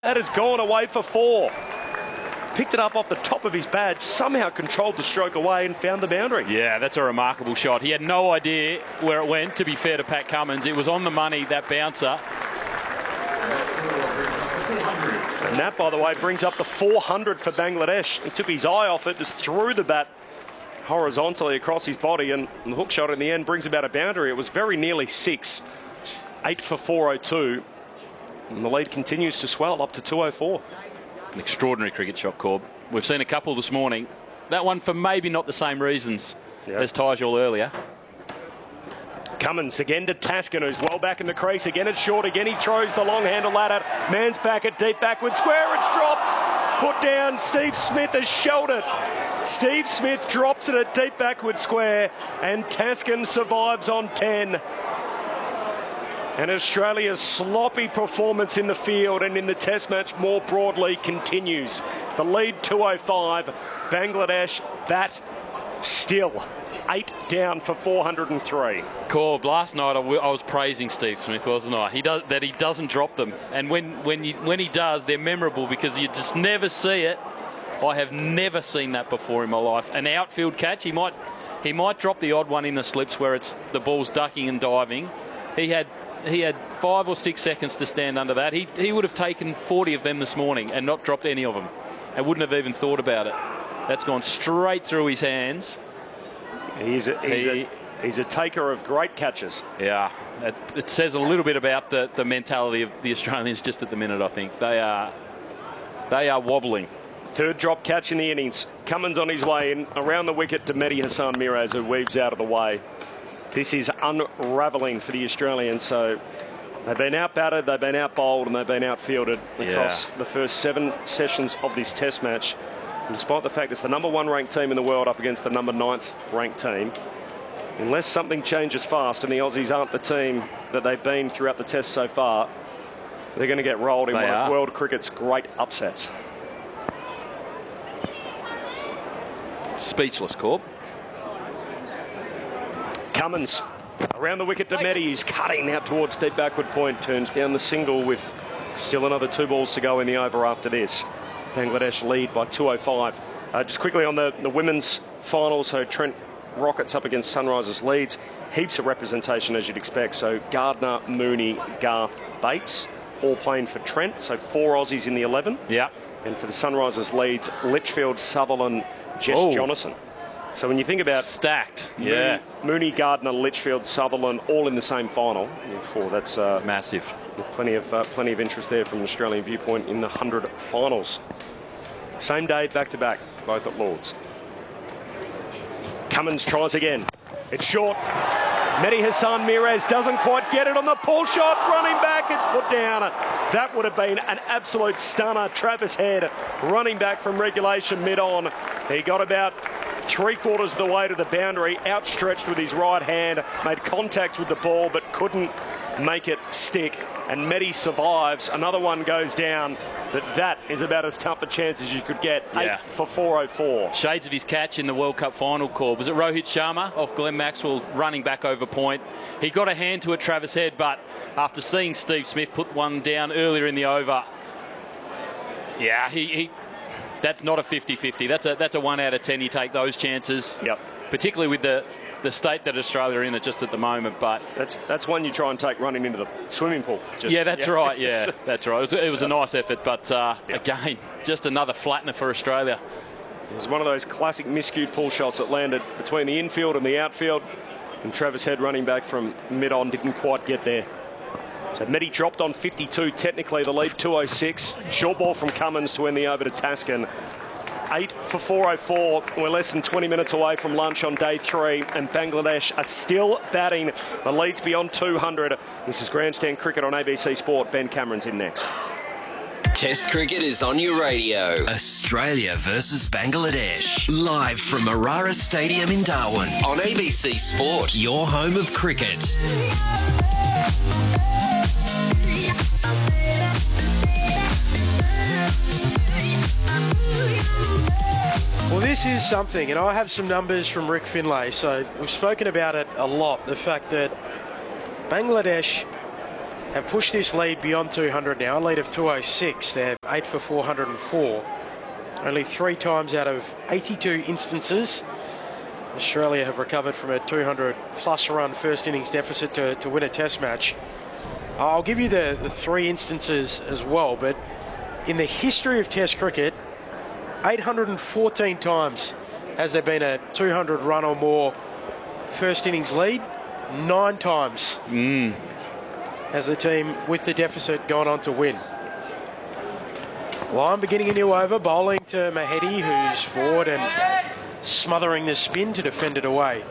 That has gone away for 4. Picked it up off the top of his badge, somehow controlled the stroke away and found the boundary. Yeah, that's a remarkable shot. He had no idea where it went, to be fair to Pat Cummins. It was on the money, that bouncer. And that, by the way, brings up the 400 for Bangladesh. He took his eye off it, just threw the bat horizontally across his body, and the hook shot in the end brings about a boundary. It was very nearly 6. 8 for 402. And the lead continues to swell up to 204. An extraordinary cricket shot, Corb. We've seen a couple this morning. That one for maybe not the same reasons as Tijal earlier. Cummins again to Taskin, who's well back in the crease. Again it's short. Again he throws the long handle ladder. Man's back at deep backward square. It's dropped. Put down. Steve Smith has shouldered. Steve Smith drops it at deep backward square. And Taskin survives on 10. And Australia's sloppy performance in the field and in the test match more broadly continues. The lead 205. Bangladesh bat still. 8 down for 403. Corb, last night I was praising Steve Smith, wasn't I? He doesn't drop them. And when he does, they're memorable because you just never see it. I have never seen that before in my life. An outfield catch, he might drop the odd one in the slips where it's the ball's ducking and diving. He had 5 or 6 seconds to stand under that. He would have taken 40 of them this morning and not dropped any of them. And wouldn't have even thought about it. That's gone straight through his hands. He's a taker of great catches. Yeah, it says a little bit about the mentality of the Australians just at the minute, I think. They are wobbling. Third drop catch in the innings. Cummins on his way in, around the wicket to Mehdi Hassan Miraz, who weaves out of the way. This is unravelling for the Australians. So they've been out-batted, they've been out-bowled, and they've been out-fielded across the first 7 sessions of this test match. And despite the fact it's the number 1 ranked team in the world up against the number 9th ranked team, unless something changes fast and the Aussies aren't the team that they've been throughout the test so far, they're going to get rolled in one of world cricket's great upsets. Speechless, Corb. Cummins around the wicket to Mehdi, who's cutting out towards deep backward point, turns down the single with still another 2 balls to go in the over after this. Bangladesh lead by 205. Just quickly on the women's final, so Trent Rockets up against Sunrisers Leeds. Heaps of representation as you'd expect. So Gardner, Mooney, Garth, Bates, all playing for Trent. So 4 Aussies in the 11. Yeah. And for the Sunrisers Leeds, Litchfield, Sutherland, Jess Jonathan. So when you think about stacked, Mooney, Gardner, Litchfield, Sutherland, all in the same final, that's massive. Plenty of interest there from an Australian viewpoint in the 100 finals. Same day, back to back, both at Lords. Cummins tries again. It's short. Mehdi Hassan Miraz doesn't quite get it on the pull shot. Running back, it's put down. That would have been an absolute stunner. Travis Head running back from regulation mid-on. He got about 3/4 of the way to the boundary, outstretched with his right hand, made contact with the ball but couldn't make it stick. And Mehdi survives. Another one goes down, but that is about as tough a chance as you could get. 8 for 404. Shades of his catch in the World Cup final, Corb. Was it Rohit Sharma off Glenn Maxwell running back over point? He got a hand to it, Travis Head, but after seeing Steve Smith put one down earlier in the over, that's not a 50-50. That's a 1 out of 10. You take those chances. Yep. Particularly with the state that Australia are in it just at the moment, but that's one you try and take running into the swimming pool. That's right. Yeah, that's right. It was a nice effort, but again, just another flattener for Australia. It was one of those classic miscued pull shots that landed between the infield and the outfield, and Travis Head running back from mid-on didn't quite get there. So Mehdi dropped on 52, technically the lead 206. Short ball from Cummins to end the over to Taskin. 8 for 404. We're less than 20 minutes away from lunch on day 3, and Bangladesh are still batting. The lead's beyond 200. This is Grandstand Cricket on ABC Sport. Ben Cameron's in next. Test cricket is on your radio. Australia versus Bangladesh. Live from Marara Stadium in Darwin. On ABC Sport, your home of cricket. Well, this is something, and I have some numbers from Rick Finlay, so we've spoken about it a lot, the fact that Bangladesh have pushed this lead beyond 200 now, a lead of 206. They're 8 for 404. Only 3 times out of 82 instances, Australia have recovered from a 200-plus run first innings deficit to win a test match. I'll give you the 3 instances as well, but in the history of test cricket, 814 times has there been a 200 run or more first innings lead. 9 times has the team with the deficit gone on to win. Lyon beginning a new over, bowling to Mahedi, who's forward and smothering the spin to defend it away.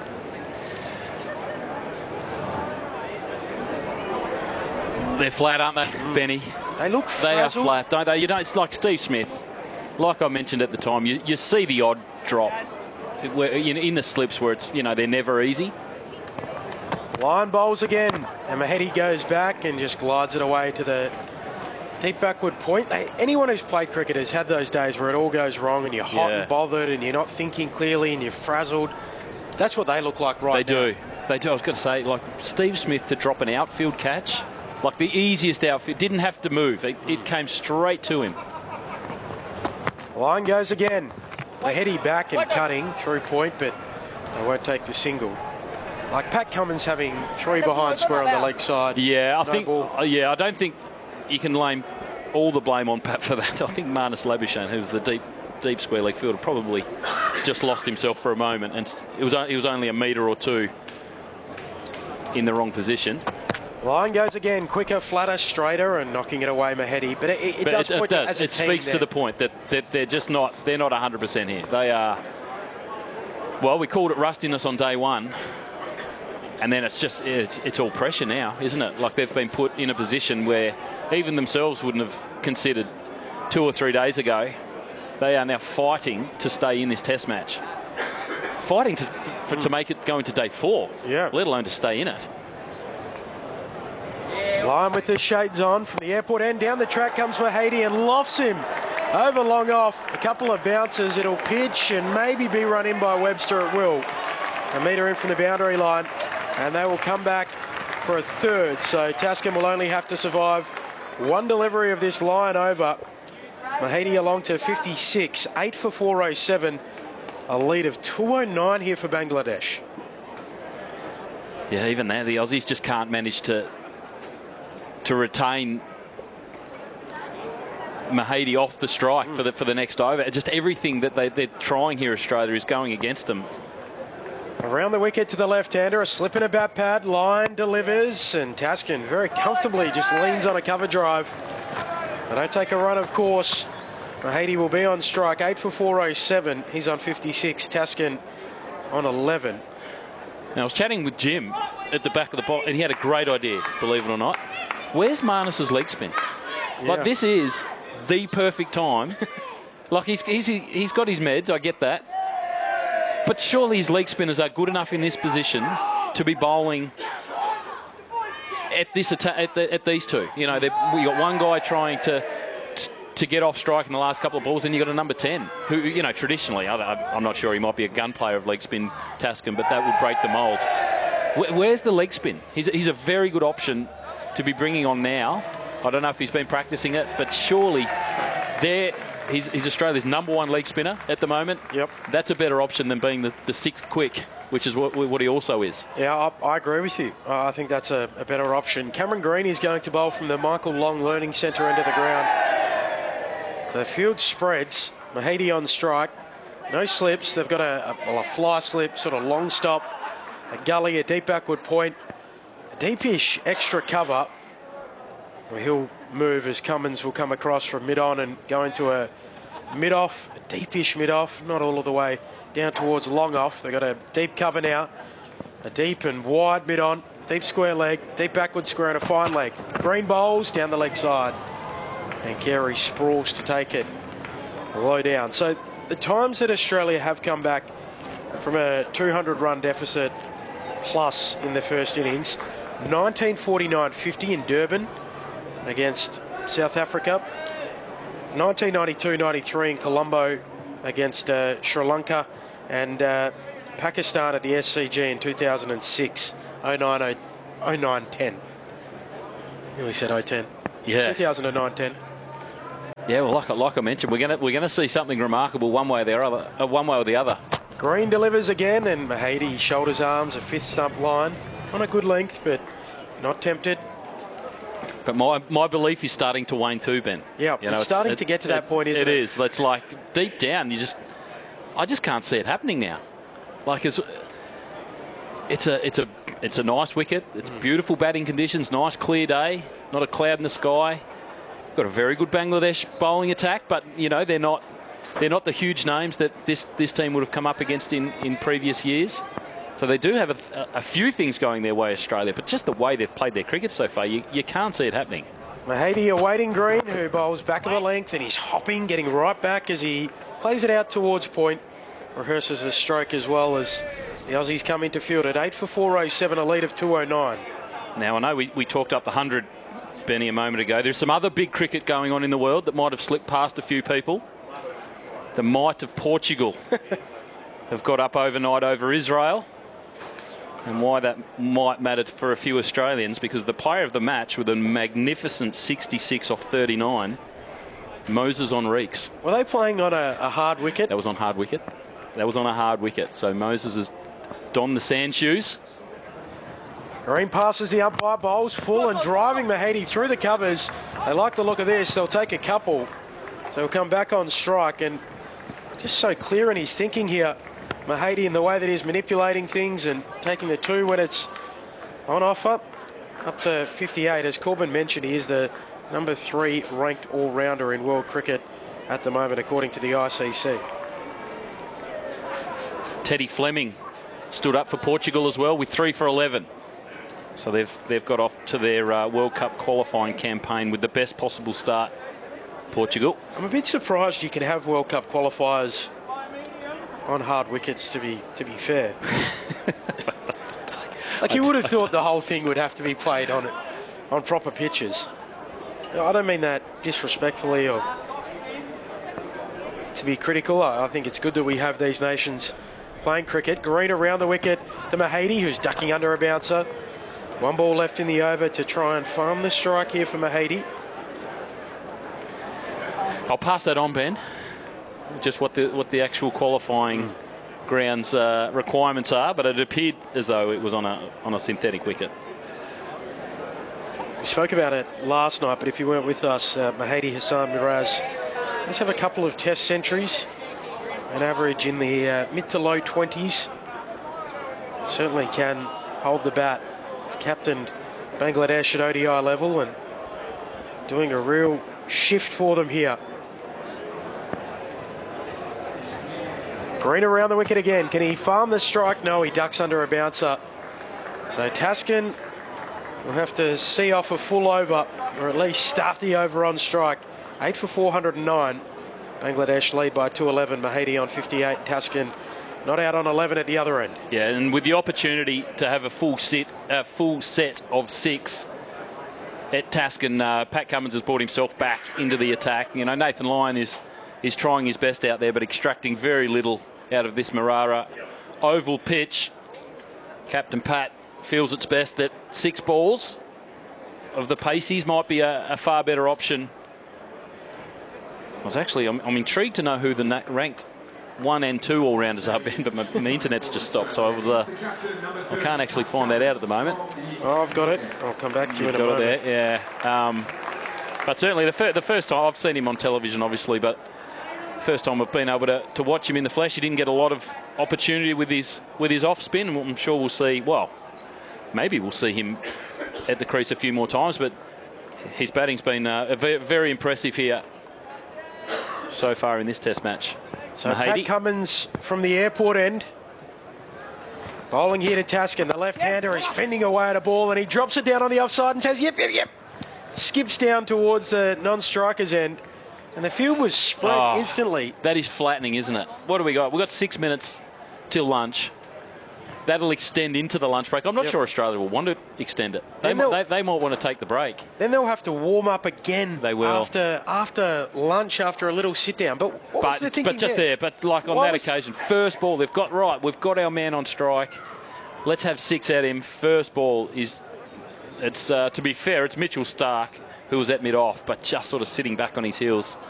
They're flat, aren't they, Benny? They look They are frazzled. flat, don't they? You know, it's like Steve Smith. Like I mentioned at the time, you see the odd drop in the slips where it's, they're never easy. Lyon bowls again, and Mahedi goes back and just glides it away to the deep backward point. Anyone who's played cricket has had those days where it all goes wrong and you're hot and bothered and you're not thinking clearly and you're frazzled. That's what they look like right now. They do. I was going to say, like Steve Smith to drop an outfield catch, like the easiest outfield, didn't have to move. It came straight to him. Lyon goes again. Mahedi back and cutting through point, but they won't take the single. Like Pat Cummins having 3 behind square on the leg side. Yeah, No I don't think you can lay all the blame on Pat for that. I think Marnus Labuschagne, who was the deep square leg fielder, probably just lost himself for a moment, and he was only a metre or 2 in the wrong position. Lyon goes again, quicker, flatter, straighter, and knocking it away, Mahedi. But it does point as a It team speaks there. to the point that they're just not 100% here. They are. Well, we called it rustiness on day one, and then it's all pressure now, isn't it? Like they've been put in a position where even themselves wouldn't have considered 2 or 3 days ago. They are now fighting to stay in this test match, fighting to make it go into day 4, let alone to stay in it. Lyon with the shades on from the airport end. Down the track comes Mahedi and lofts him over long off. A couple of bounces. It'll pitch and maybe be run in by Webster at will. A metre in from the boundary line, and they will come back for a 3rd. So Tascam will only have to survive 1 delivery of this Lyon over. Mahedi along to 56, 8 for 407. A lead of 209 here for Bangladesh. Yeah, even there, the Aussies just can't manage to retain Mahedi off the strike for the next over. Just everything that they're trying here, Australia, is going against them. Around the wicket to the left-hander, a slip in a bat pad. Lyon delivers, and Taskin very comfortably just leans on a cover drive. They don't take a run, of course. Mahedi will be on strike, 8 for 407. He's on 56. Taskin on 11. Now, I was chatting with Jim at the back of the box, and he had a great idea, believe it or not. Where's Marnus's leg spin? Like, this is the perfect time. Like, he's got his meds, I get that. But surely his leg spinners are good enough in this position to be bowling at this at these two. We got one guy trying to get off strike in the last couple of balls, and you got a number 10 who, traditionally, I'm not sure, he might be a gun player of leg spin, Tascam, but that would break the mould. Where's the leg spin? He's a very good option to be bringing on now. I don't know if he's been practicing it, but surely he's Australia's number 1 leg spinner at the moment. Yep. That's a better option than being the 6th quick, which is what he also is. Yeah, I agree with you. I think that's a better option. Cameron Green is going to bowl from the Michael Long Learning Centre end of the ground. The field spreads. Mahedi on strike. No slips. They've got a fly slip, sort of long stop, a gully, a deep backward point, a deepish extra cover where he'll move as Cummins will come across from mid-on and go into a mid-off, a deepish mid-off, not all of the way down towards long-off. They've got a deep cover now, a deep and wide mid-on, deep square leg, deep backward square and a fine leg. Green bowls down the leg side, and Carey sprawls to take it low down. So the times that Australia have come back from a 200-run deficit plus in the first innings, 1949-50 in Durban against South Africa, 1992-93 in Colombo against Sri Lanka, and Pakistan at the SCG in 2006, 09-10. Nearly said 010. Yeah. 2009-10. Yeah, well, like I mentioned, we're gonna see something remarkable one way or the other. Green delivers again, and Mahady shoulders arms, a fifth stump line. On a good length, but not tempted. But my belief is starting to wane too, Ben. Yeah, it's starting to get to that point, isn't it? It is. It's like deep down, I just can't see it happening now. Like it's a nice wicket. It's beautiful batting conditions, nice clear day, not a cloud in the sky. Got a very good Bangladesh bowling attack, but they're not the huge names that this team would have come up against in previous years. So they do have a few things going their way, Australia, but just the way they've played their cricket so far, you can't see it happening. Mahady awaiting Green, who bowls back of the length, and he's hopping, getting right back as he plays it out towards point. Rehearses the stroke as well as the Aussies come into field at 8 for 407, a lead of 209. Now, I know we talked up the 100, Benny, a moment ago. There's some other big cricket going on in the world that might have slipped past a few people. The might of Portugal have got up overnight over Israel. And why that might matter for a few Australians, because the player of the match with a magnificent 66 off 39, Moses Henriques. Were they playing on a hard wicket? That was on hard wicket. That was on a hard wicket. So Moses has donned the sand shoes. Green passes the umpire, bowls full and driving Mahady through the covers. They like the look of this. They'll take a couple. So he'll come back on strike, and just so clear in his thinking here, Mahady, in the way that he's manipulating things and taking the two when it's on offer. Up to 58. As Corbin mentioned, he is the number 3 ranked all-rounder in world cricket at the moment, according to the ICC. Teddy Fleming stood up for Portugal as well with 3 for 11. So they've got off to their World Cup qualifying campaign with the best possible start, Portugal. I'm a bit surprised you can have World Cup qualifiers on hard wickets, to be fair. Like, you would have thought the whole thing would have to be played on proper pitches. I don't mean that disrespectfully or to be critical. I think it's good that we have these nations playing cricket. Green around the wicket to Mahady, who's ducking under a bouncer. 1 ball left in the over to try and farm the strike here for Mahady. I'll pass that on, Ben. Just what the actual qualifying grounds requirements are, but it appeared as though it was on a synthetic wicket. We spoke about it last night, but if you weren't with us, Mahady Hassan Miraz, let's have a couple of test centuries, an average in the mid to low 20s. Certainly can hold the bat. He's captained Bangladesh at ODI level and doing a real shift for them here. Green around the wicket again. Can he farm the strike? No, he ducks under a bouncer. So Taskin will have to see off a full over, or at least start the over on strike. 8 for 409. Bangladesh lead by 211. Mahady on 58. Taskin not out on 11 at the other end. Yeah, and with the opportunity to have a full set of 6 at Taskin, Pat Cummins has brought himself back into the attack. Nathan Lyon is trying his best out there, but extracting very little out of this Marara oval pitch. Captain Pat feels it's best that 6 balls of the paces might be a far better option. I'm intrigued to know who the ranked 1 and 2 all-rounders are, Ben, but my internet's just stopped, so I can't actually find that out at the moment. Oh, I've got it. I'll come back to you in a moment. Got it there, yeah. But certainly the first time, I've seen him on television, obviously, but first time I've been able to watch him in the flesh. He didn't get a lot of opportunity with his off spin, and I'm sure we'll see. Well, maybe we'll see him at the crease a few more times, but his batting's been very, very impressive here so far in this Test match. So Pat Cummins from the airport end, bowling here to Taskin. The left-hander is fending away at a ball, and he drops it down on the offside and says, yep. Skips down towards the non-striker's end. And the field was spread instantly. That is flattening, isn't it? What do we got? We've got 6 minutes till lunch. That'll extend into the lunch break. I'm not sure Australia will want to extend it. They might want to take the break. Then they'll have to warm up again. They will. After lunch, after a little sit-down. But what was the thinking But just there. But like on that occasion, first ball, they've got our man on strike. Let's have 6 at him. First ball is It's to be fair, it's Mitchell Starc who was at mid-off, but just sort of sitting back on his heels.